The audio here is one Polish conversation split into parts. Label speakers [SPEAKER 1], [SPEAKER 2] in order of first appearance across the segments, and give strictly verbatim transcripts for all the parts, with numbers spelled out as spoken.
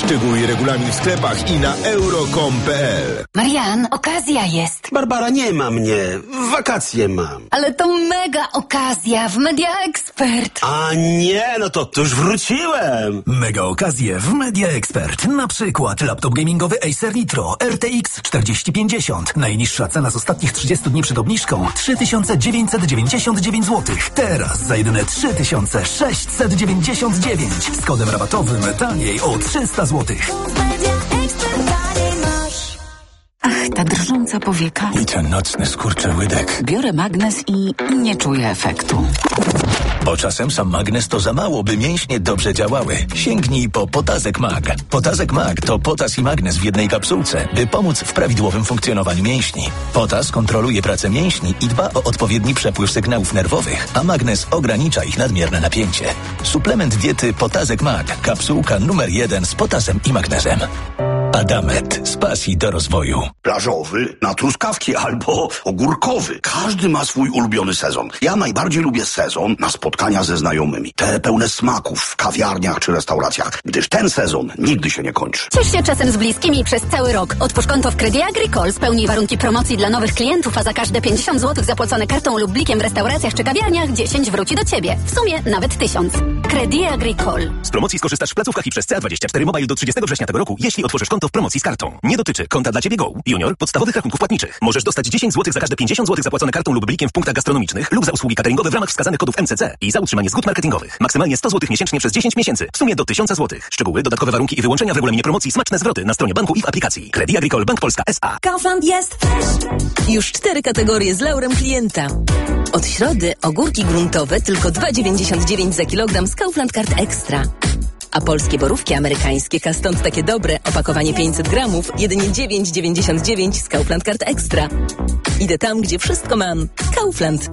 [SPEAKER 1] Szczegóły i regulamin w sklepach i na euro kropka com kropka p l.
[SPEAKER 2] Marian, okazja jest.
[SPEAKER 3] Barbara, nie ma mnie. Wakacje mam.
[SPEAKER 2] Ale to mega okazja w Media Expert.
[SPEAKER 3] A nie, no to, to już wróciłem.
[SPEAKER 4] Mega okazje w Media Expert. Na przykład laptop gamingowy Acer Nitro R T X czterdzieści pięćdziesiąt. Najniższa cena z ostatnich trzydziestu dni przed obniżką trzy tysiące dziewięćset dziewięćdziesiąt dziewięć złotych. Teraz za jedyne trzy tysiące sześćset dziewięćdziesiąt dziewięć. Z kodem rabatowym taniej o trzysta złotych.
[SPEAKER 5] Ach, ta drżąca powieka.
[SPEAKER 4] I ten nocny skurczyłydek.
[SPEAKER 5] Biorę magnes i nie czuję efektu.
[SPEAKER 4] Bo czasem sam magnes to za mało, by mięśnie dobrze działały. Sięgnij po Potazek Mag. Potazek Mag to potas i magnes w jednej kapsułce, by pomóc w prawidłowym funkcjonowaniu mięśni. Potas kontroluje pracę mięśni i dba o odpowiedni przepływ sygnałów nerwowych, a magnes ogranicza ich nadmierne napięcie. Suplement diety Potazek Mag. Kapsułka numer jeden z potasem i magnezem. Adamet z pasji do rozwoju.
[SPEAKER 3] Plażowy, na truskawki albo ogórkowy. Każdy ma swój ulubiony sezon. Ja najbardziej lubię sezon na spotkania ze znajomymi. Te pełne smaków w kawiarniach czy restauracjach, gdyż ten sezon nigdy się nie kończy.
[SPEAKER 2] Ciesz się czasem z bliskimi przez cały rok. Otwórz konto w Credit Agricole, spełnij warunki promocji dla nowych klientów, a za każde pięćdziesiąt złotych zapłacone kartą lub blikiem w restauracjach czy kawiarniach dziesięć wróci do Ciebie. W sumie nawet tysiąc. Credit Agricole.
[SPEAKER 6] Z promocji skorzystasz w placówkach i przez C A dwadzieścia cztery Mobile do trzydziestego września tego roku, jeśli otworzysz konto w promocji z kartą. Nie dotyczy konta dla Ciebie Go, Junior, podstawowych rachunków płatniczych. Możesz dostać dziesięć złotych za każde pięćdziesiąt złotych zapłacone kartą lub blikiem w punktach gastronomicznych lub za usługi cateringowe w ramach wskazanych kodów M C C i za utrzymanie zgód marketingowych. Maksymalnie sto złotych miesięcznie przez dziesięć miesięcy. W sumie do tysiąc złotych. Szczegóły, dodatkowe warunki i wyłączenia w regulaminie promocji, smaczne zwroty na stronie banku i w aplikacji. Credit Agricole Bank Polska S A.
[SPEAKER 7] Kaufland jest już cztery kategorie z laurem klienta. Od środy ogórki gruntowe tylko dwa dziewięćdziesiąt dziewięć za kilogram z Kaufland Card Extra. A polskie borówki amerykańskie, a stąd takie dobre, opakowanie pięćset gramów, jedynie dziewięć dziewięćdziesiąt dziewięć z Kaufland Card Extra. Idę tam, gdzie wszystko mam. Kaufland.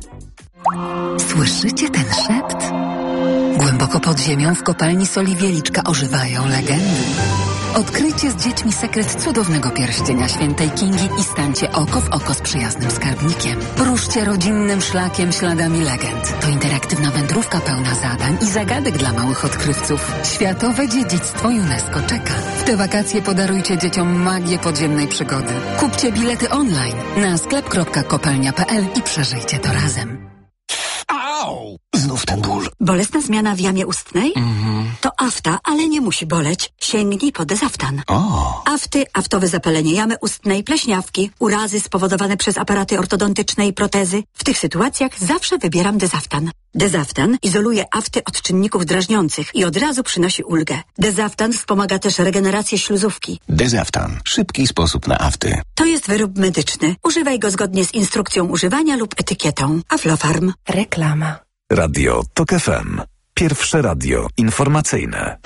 [SPEAKER 5] Słyszycie ten szept? Głęboko pod ziemią w kopalni soli Wieliczka ożywają legendy. Odkryjcie z dziećmi sekret cudownego pierścienia świętej Kingi i stańcie oko w oko z przyjaznym skarbnikiem. Ruszcie rodzinnym szlakiem śladami legend. To interaktywna wędrówka pełna zadań i zagadek dla małych odkrywców. Światowe dziedzictwo UNESCO czeka. W te wakacje podarujcie dzieciom magię podziemnej przygody. Kupcie bilety online na sklep kropka kopalnia kropka p l i przeżyjcie to razem.
[SPEAKER 4] Au! Znów ten ból.
[SPEAKER 8] Bolesna zmiana w jamie ustnej?
[SPEAKER 4] Mhm.
[SPEAKER 8] To afta, ale nie musi boleć. Sięgnij po Dezaftan.
[SPEAKER 4] O!
[SPEAKER 8] Afty, aftowe zapalenie jamy ustnej, pleśniawki, urazy spowodowane przez aparaty ortodontyczne i protezy. W tych sytuacjach zawsze wybieram Dezaftan. Dezaftan izoluje afty od czynników drażniących i od razu przynosi ulgę. Dezaftan wspomaga też regenerację śluzówki.
[SPEAKER 4] Dezaftan. Szybki sposób na afty.
[SPEAKER 8] To jest wyrób medyczny. Używaj go zgodnie z instrukcją używania lub etykietą. Aflofarm.
[SPEAKER 7] Reklama.
[SPEAKER 9] Radio Tok F M. Pierwsze radio informacyjne.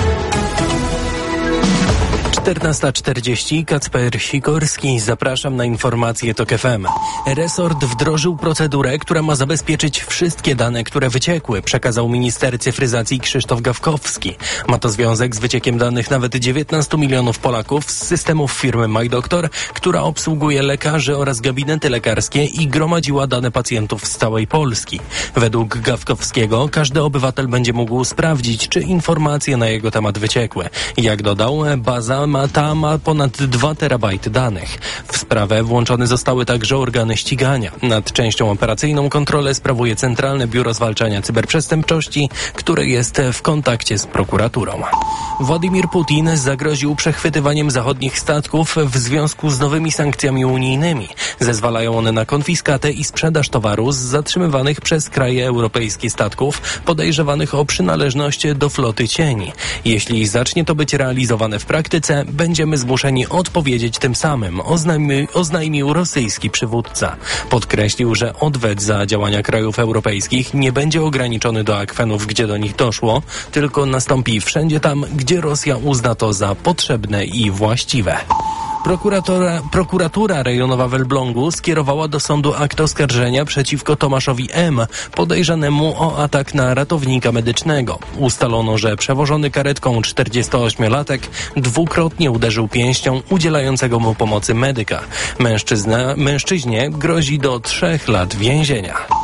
[SPEAKER 10] czternasta czterdzieści, Kacper Sikorski. Zapraszam na informacje Tok F M. Resort wdrożył procedurę, która ma zabezpieczyć wszystkie dane, które wyciekły, przekazał minister cyfryzacji Krzysztof Gawkowski. Ma to związek z wyciekiem danych nawet dziewiętnastu milionów Polaków z systemów firmy MyDoktor, która obsługuje lekarzy oraz gabinety lekarskie i gromadziła dane pacjentów z całej Polski. Według Gawkowskiego każdy obywatel będzie mógł sprawdzić, czy informacje na jego temat wyciekły. Jak dodał, baza ma ta ma ponad dwa terabajty danych. W sprawę włączone zostały także organy ścigania. Nad częścią operacyjną kontrolę sprawuje Centralne Biuro Zwalczania Cyberprzestępczości, które jest w kontakcie z prokuraturą. Władimir Putin zagroził przechwytywaniem zachodnich statków w związku z nowymi sankcjami unijnymi. Zezwalają one na konfiskatę i sprzedaż towaru z zatrzymywanych przez kraje europejskie statków podejrzewanych o przynależność do floty cieni. Jeśli zacznie to być realizowane w praktyce, będziemy zmuszeni odpowiedzieć tym samym, oznajmi, oznajmił rosyjski przywódca. Podkreślił, że odwet za działania krajów europejskich nie będzie ograniczony do akwenów, gdzie do nich doszło, tylko nastąpi wszędzie tam, gdzie Rosja uzna to za potrzebne i właściwe. Prokuratura, prokuratura rejonowa w Elblągu skierowała do sądu akt oskarżenia przeciwko Tomaszowi M., podejrzanemu o atak na ratownika medycznego. Ustalono, że przewożony karetką czterdziestoośmiolatek dwukrotnie uderzył pięścią udzielającego mu pomocy medyka. Mężczyzna, mężczyźnie grozi do trzech lat więzienia.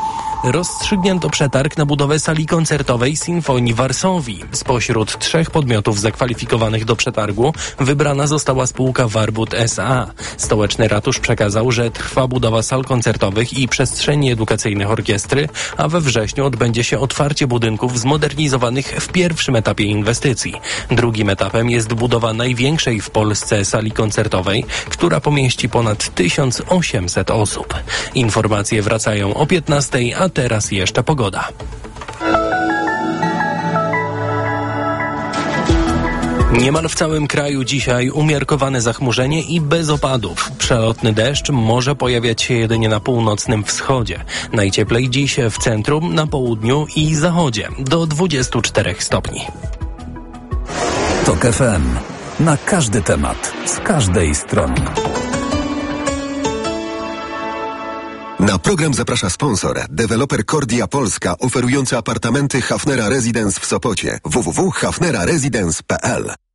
[SPEAKER 10] Rozstrzygnięto przetarg na budowę sali koncertowej Sinfonii Varsovii. Spośród trzech podmiotów zakwalifikowanych do przetargu wybrana została spółka Warbut S A. Stołeczny ratusz przekazał, że trwa budowa sal koncertowych i przestrzeni edukacyjnych orkiestry, a we wrześniu odbędzie się otwarcie budynków zmodernizowanych w pierwszym etapie inwestycji. Drugim etapem jest budowa największej w Polsce sali koncertowej, która pomieści ponad tysiąc osiemset osób. Informacje wracają o piętnastej, a teraz jeszcze pogoda. Niemal w całym kraju dzisiaj umiarkowane zachmurzenie i bez opadów. Przelotny deszcz może pojawiać się jedynie na północnym wschodzie. Najcieplej dziś w centrum, na południu i zachodzie do dwudziestu czterech stopni.
[SPEAKER 9] TOK F M. Na każdy temat, z każdej strony.
[SPEAKER 1] Na program zaprasza sponsor, deweloper Kordia Polska, oferujący apartamenty Hafnera Residence w Sopocie. w w w kropka hafnera residence kropka p l.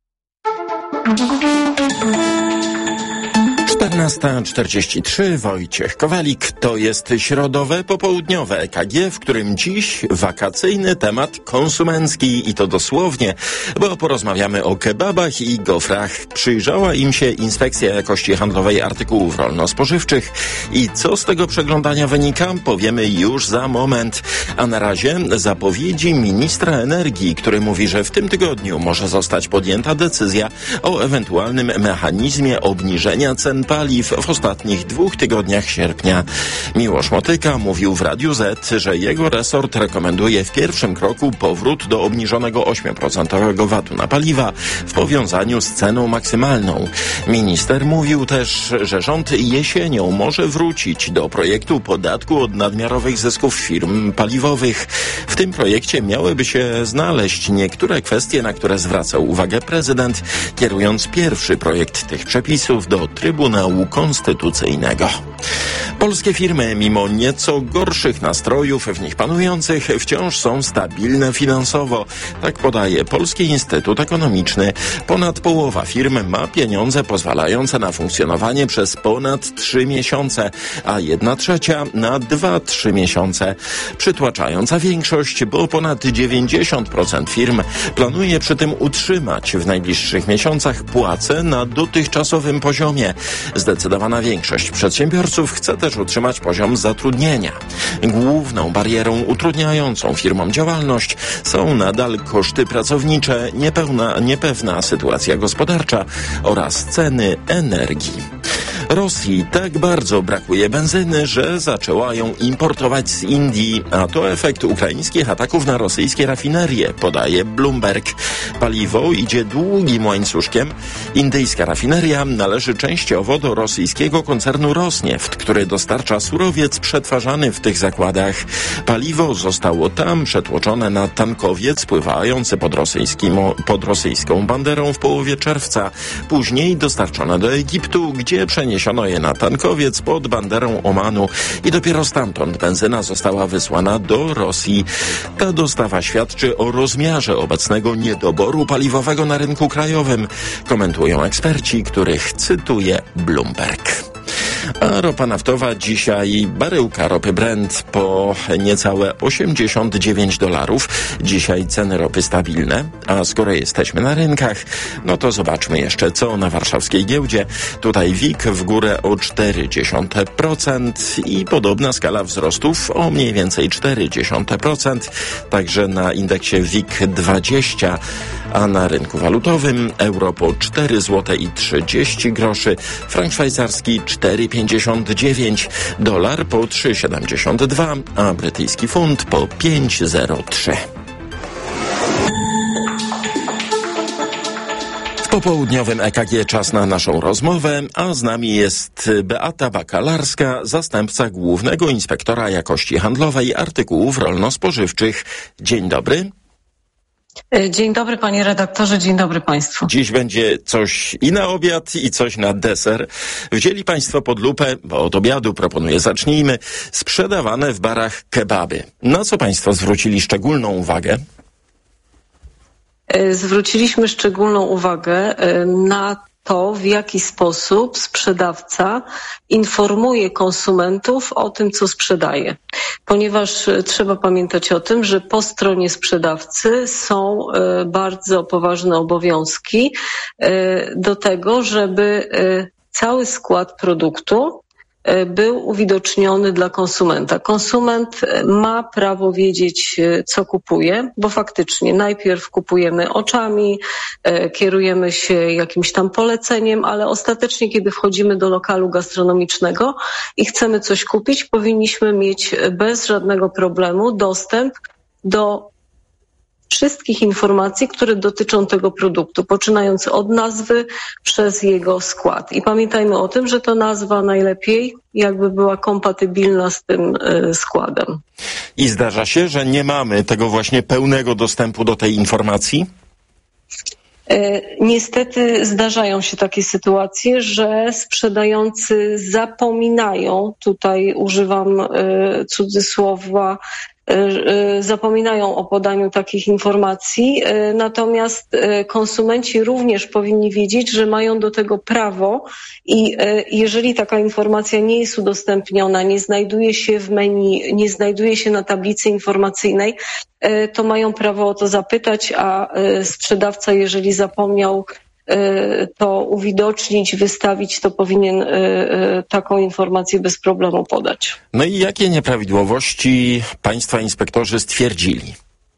[SPEAKER 11] czternasta czterdzieści trzy, Wojciech Kowalik. To jest środowe popołudniowe E K G, w którym dziś wakacyjny temat konsumencki i to dosłownie, bo porozmawiamy o kebabach i gofrach. Przyjrzała im się Inspekcja Jakości Handlowej Artykułów Rolno-Spożywczych i co z tego przeglądania wynika, powiemy już za moment. A na razie zapowiedzi ministra energii, który mówi, że w tym tygodniu może zostać podjęta decyzja o ewentualnym mechanizmie obniżenia cen paliw w ostatnich dwóch tygodniach sierpnia. Miłosz Motyka mówił w Radiu Z, że jego resort rekomenduje w pierwszym kroku powrót do obniżonego ośmioprocentowego V A T-u na paliwa w powiązaniu z ceną maksymalną. Minister mówił też, że rząd jesienią może wrócić do projektu podatku od nadmiarowych zysków firm paliwowych. W tym projekcie miałyby się znaleźć niektóre kwestie, na które zwracał uwagę prezydent, kierując pierwszy projekt tych przepisów do Trybunału Konstytucyjnego. Polskie firmy, mimo nieco gorszych nastrojów w nich panujących, wciąż są stabilne finansowo. Tak podaje Polski Instytut Ekonomiczny. Ponad połowa firm ma pieniądze pozwalające na funkcjonowanie przez ponad trzy miesiące, a jedna trzecia na dwa trzy miesiące. Przytłaczająca większość, bo ponad dziewięćdziesiąt procent firm planuje przy tym utrzymać w najbliższych miesiącach płace na dotychczasowym poziomie. Zdecydowana większość przedsiębiorców chce też utrzymać poziom zatrudnienia. Główną barierą utrudniającą firmom działalność są nadal koszty pracownicze, niepełna, niepewna sytuacja gospodarcza oraz ceny energii. Rosji tak bardzo brakuje benzyny, że zaczęła ją importować z Indii, a to efekt ukraińskich ataków na rosyjskie rafinerie, podaje Bloomberg. Paliwo idzie długim łańcuszkiem. Indyjska rafineria należy częściowo do rosyjskiego koncernu Rosnieft, który dostarcza surowiec przetwarzany w tych zakładach. Paliwo zostało tam przetłoczone na tankowiec pływający pod, rosyjskim, pod rosyjską banderą w połowie czerwca. Później dostarczone do Egiptu, gdzie przeniesiono je na tankowiec pod banderą Omanu i dopiero stamtąd benzyna została wysłana do Rosji. Ta dostawa świadczy o rozmiarze obecnego niedoboru paliwowego na rynku krajowym, komentują eksperci, których cytuje Bloomberg. A ropa naftowa dzisiaj, baryłka ropy Brent po niecałe osiemdziesiąt dziewięć dolarów. Dzisiaj ceny ropy stabilne, a skoro jesteśmy na rynkach, no to zobaczmy jeszcze co na warszawskiej giełdzie. Tutaj W I G w górę o cztery dziesiąte procent i podobna skala wzrostów o mniej więcej cztery dziesiąte procent. Także na indeksie W I G dwadzieścia, a na rynku walutowym euro po cztery złote i trzydzieści groszy, frank szwajcarski cztery pięćdziesiąt dziewięć, dolar po trzy siedemdziesiąt dwa, a brytyjski funt po pięć zero trzy. W popołudniowym E K G czas na naszą rozmowę, a z nami jest Beata Bakalarska, zastępca Głównego Inspektora Jakości Handlowej Artykułów Rolno-Spożywczych. Dzień dobry.
[SPEAKER 12] Dzień dobry panie redaktorze, dzień dobry państwu.
[SPEAKER 11] Dziś będzie coś i na obiad, i coś na deser. Wzięli państwo pod lupę, bo od obiadu proponuję zacznijmy, sprzedawane w barach kebaby. Na co państwo zwrócili szczególną uwagę?
[SPEAKER 12] Zwróciliśmy szczególną uwagę na to, w jaki sposób sprzedawca informuje konsumentów o tym, co sprzedaje. Ponieważ trzeba pamiętać o tym, że po stronie sprzedawcy są bardzo poważne obowiązki do tego, żeby cały skład produktu był uwidoczniony dla konsumenta. Konsument ma prawo wiedzieć, co kupuje, bo faktycznie najpierw kupujemy oczami, kierujemy się jakimś tam poleceniem, ale ostatecznie, kiedy wchodzimy do lokalu gastronomicznego i chcemy coś kupić, powinniśmy mieć bez żadnego problemu dostęp do wszystkich informacji, które dotyczą tego produktu, poczynając od nazwy przez jego skład. I pamiętajmy o tym, że to nazwa najlepiej jakby była kompatybilna z tym y, składem.
[SPEAKER 11] I zdarza się, że nie mamy tego właśnie pełnego dostępu do tej informacji?
[SPEAKER 12] Niestety zdarzają się takie sytuacje, że sprzedający zapominają, tutaj używam y, cudzysłowa, zapominają o podaniu takich informacji, natomiast konsumenci również powinni wiedzieć, że mają do tego prawo i jeżeli taka informacja nie jest udostępniona, nie znajduje się w menu, nie znajduje się na tablicy informacyjnej, to mają prawo o to zapytać, a sprzedawca, jeżeli zapomniał to uwidocznić, wystawić, to powinien taką informację bez problemu podać.
[SPEAKER 11] No i jakie nieprawidłowości państwa inspektorzy stwierdzili?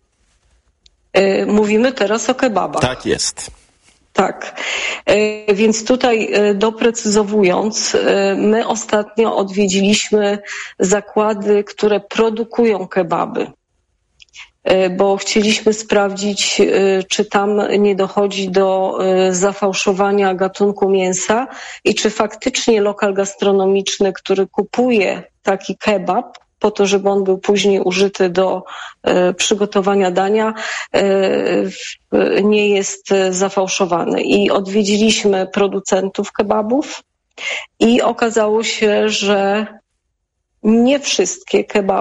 [SPEAKER 12] Mówimy teraz o kebabach.
[SPEAKER 11] Tak jest.
[SPEAKER 12] Tak, więc tutaj doprecyzowując, my ostatnio odwiedziliśmy zakłady, które produkują kebaby, bo chcieliśmy sprawdzić, czy tam nie dochodzi do zafałszowania gatunku mięsa i czy faktycznie lokal gastronomiczny, który kupuje taki kebab po to, żeby on był później użyty do przygotowania dania, nie jest zafałszowany. I odwiedziliśmy producentów kebabów i okazało się, że nie wszystkie kebaby